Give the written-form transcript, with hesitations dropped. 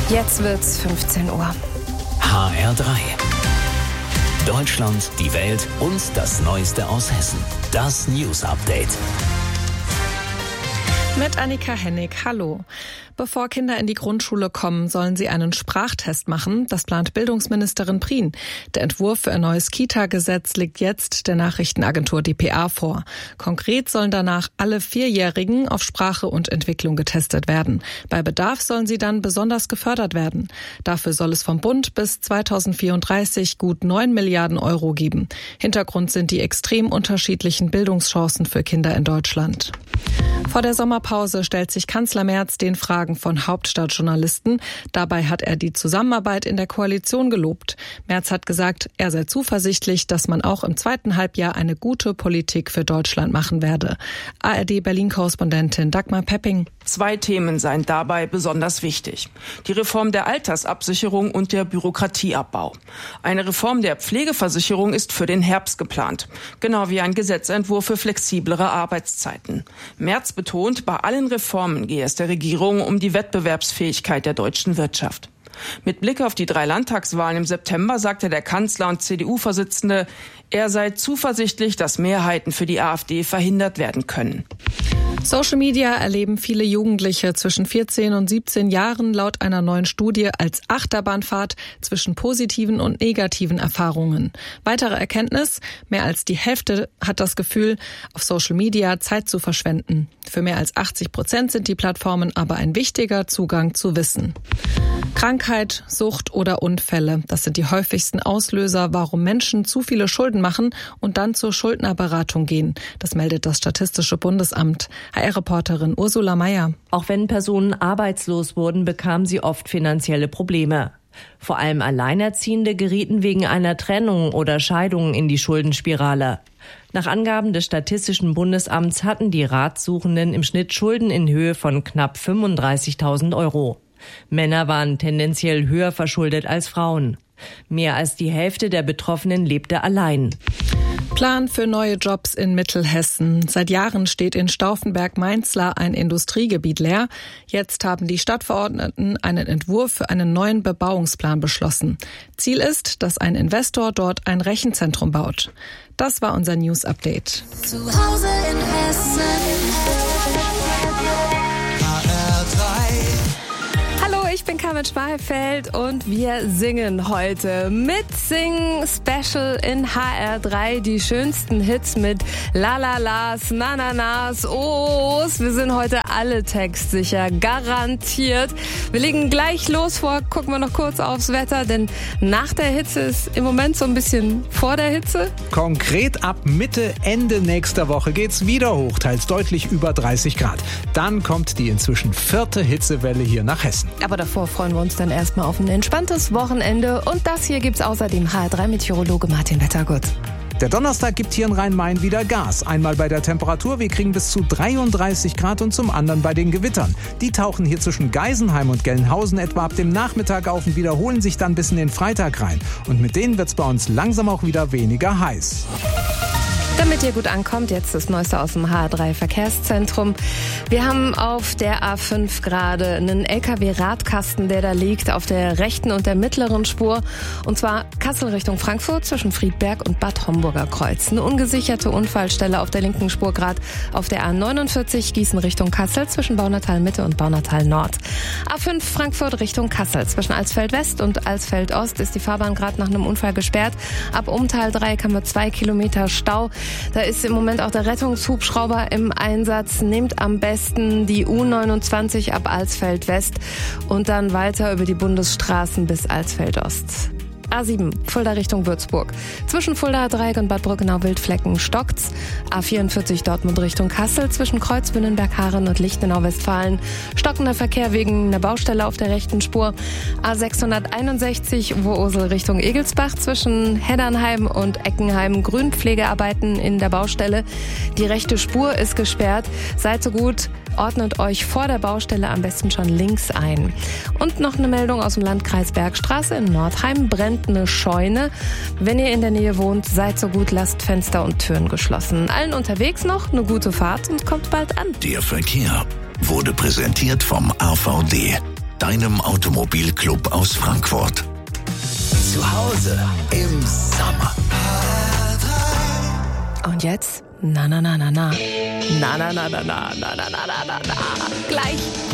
Jetzt wird's 15 Uhr. HR3. Deutschland, die Welt und das Neueste aus Hessen. Das News Update. Mit Annika Hennig, hallo. Bevor Kinder in die Grundschule kommen, sollen sie einen Sprachtest machen. Das plant Bildungsministerin Prien. Der Entwurf für ein neues Kita-Gesetz liegt jetzt der Nachrichtenagentur dpa vor. Konkret sollen danach alle 4-Jährigen auf Sprache und Entwicklung getestet werden. Bei Bedarf sollen sie dann besonders gefördert werden. Dafür soll es vom Bund bis 2034 gut 9 Milliarden Euro geben. Hintergrund sind die extrem unterschiedlichen Bildungschancen für Kinder in Deutschland. Vor der Sommerpause stellt sich Kanzler Merz den Fragen von Hauptstadtjournalisten. Dabei hat er die Zusammenarbeit in der Koalition gelobt. Merz hat gesagt, er sei zuversichtlich, dass man auch im zweiten Halbjahr eine gute Politik für Deutschland machen werde. ARD-Berlin-Korrespondentin Dagmar Pepping. 2 Themen seien dabei besonders wichtig. Die Reform der Altersabsicherung und der Bürokratieabbau. Eine Reform der Pflegeversicherung ist für den Herbst geplant. Genau wie ein Gesetzentwurf für flexiblere Arbeitszeiten. Merz betont, bei allen Reformen gehe es der Regierung um die Wettbewerbsfähigkeit der deutschen Wirtschaft. Mit Blick auf die 3 Landtagswahlen im September sagte der Kanzler und CDU-Vorsitzende, er sei zuversichtlich, dass Mehrheiten für die AfD verhindert werden können. Social Media erleben viele Jugendliche zwischen 14 und 17 Jahren laut einer neuen Studie als Achterbahnfahrt zwischen positiven und negativen Erfahrungen. Weitere Erkenntnis: Mehr als die Hälfte hat das Gefühl, auf Social Media Zeit zu verschwenden. Für mehr als 80% sind die Plattformen aber ein wichtiger Zugang zu Wissen. Krankheit, Sucht oder Unfälle, das sind die häufigsten Auslöser, warum Menschen zu viele Schulden machen und dann zur Schuldnerberatung gehen. Das meldet das Statistische Bundesamt. HR-Reporterin Ursula Meyer. Auch wenn Personen arbeitslos wurden, bekamen sie oft finanzielle Probleme. Vor allem Alleinerziehende gerieten wegen einer Trennung oder Scheidung in die Schuldenspirale. Nach Angaben des Statistischen Bundesamts hatten die Ratsuchenden im Schnitt Schulden in Höhe von knapp 35.000 Euro. Männer waren tendenziell höher verschuldet als Frauen. Mehr als die Hälfte der Betroffenen lebte allein. Plan für neue Jobs in Mittelhessen. Seit Jahren steht in Stauffenberg-Mainzlar ein Industriegebiet leer. Jetzt haben die Stadtverordneten einen Entwurf für einen neuen Bebauungsplan beschlossen. Ziel ist, dass ein Investor dort ein Rechenzentrum baut. Das war unser News Update. Zu Hause in Hessen. Ich bin Carmen Schmalfeld und wir singen heute mit Sing Special in HR3 die schönsten Hits mit La La Las, Na Na Nas, Ohs. Wir sind heute alle textsicher, garantiert. Wir legen gleich los, gucken wir noch kurz aufs Wetter, denn nach der Hitze ist im Moment so ein bisschen vor der Hitze. Konkret ab Mitte, Ende nächster Woche geht's wieder hoch, teils deutlich über 30 Grad. Dann kommt die inzwischen 4. Hitzewelle hier nach Hessen. Aber davor freuen wir uns dann erstmal auf ein entspanntes Wochenende. Und das hier gibt's außerdem HR3-Meteorologe Martin Wettergut. Der Donnerstag gibt hier in Rhein-Main wieder Gas. Einmal bei der Temperatur, wir kriegen bis zu 33 Grad und zum anderen bei den Gewittern. Die tauchen hier zwischen Geisenheim und Gelnhausen etwa ab dem Nachmittag auf und wiederholen sich dann bis in den Freitag rein. Und mit denen wird's bei uns langsam auch wieder weniger heiß. Damit ihr gut ankommt, jetzt das Neueste aus dem HR3 Verkehrszentrum. Wir haben auf der A5 gerade einen LKW-Radkasten, der da liegt auf der rechten und der mittleren Spur. Und zwar Kassel Richtung Frankfurt zwischen Friedberg und Bad Homburger Kreuz. Eine ungesicherte Unfallstelle auf der linken Spur gerade auf der A49 Gießen Richtung Kassel zwischen Baunatal Mitte und Baunatal Nord. A5 Frankfurt Richtung Kassel zwischen Alsfeld West und Alsfeld Ost ist die Fahrbahn gerade nach einem Unfall gesperrt. Ab Umtal 3 haben wir 2 Kilometer Stau. Da ist im Moment auch der Rettungshubschrauber im Einsatz. Nehmt am besten die U29 ab Alsfeld West und dann weiter über die Bundesstraßen bis Alsfeld Ost. A7, Fulda Richtung Würzburg. Zwischen Fulda Dreieck und Bad Brückenau-Wildflecken stockt's. A44 Dortmund Richtung Kassel zwischen Kreuzbünnenberg-Haaren und Lichtenau-Westfalen. Stockender Verkehr wegen einer Baustelle auf der rechten Spur. A661 Vohrursel Richtung Egelsbach zwischen Heddernheim und Eckenheim. Grünpflegearbeiten in der Baustelle. Die rechte Spur ist gesperrt. Seid so gut, ordnet euch vor der Baustelle am besten schon links ein. Und noch eine Meldung aus dem Landkreis Bergstraße in Nordheim. Brennt eine Scheune. Wenn ihr in der Nähe wohnt, seid so gut, lasst Fenster und Türen geschlossen. Allen unterwegs noch eine gute Fahrt und kommt bald an. Der Verkehr wurde präsentiert vom AVD. deinem Automobilclub aus Frankfurt. Zu Hause im Sommer. Und jetzt? Na. Na. Gleich.